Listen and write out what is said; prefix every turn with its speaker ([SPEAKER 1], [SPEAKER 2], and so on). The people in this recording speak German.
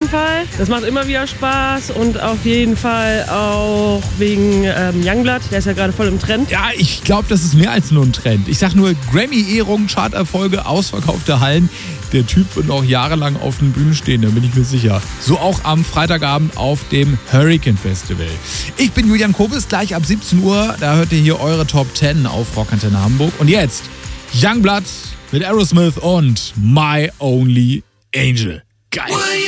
[SPEAKER 1] Fall. Das macht immer wieder Spaß und auf jeden Fall auch wegen Youngblood, der ist ja gerade voll im Trend.
[SPEAKER 2] Ja, ich glaube, das ist mehr als nur ein Trend. Ich sag nur Grammy-Ehrungen, Charterfolge, ausverkaufte Hallen. Der Typ wird noch jahrelang auf den Bühnen stehen, da bin ich mir sicher. So auch am Freitagabend auf dem Hurricane Festival. Ich bin Julian Kobis, gleich ab 17 Uhr. Da hört ihr hier eure Top 10 auf Rockantenne Hamburg. Und jetzt Youngblood mit Aerosmith und My Only Angel. Geil.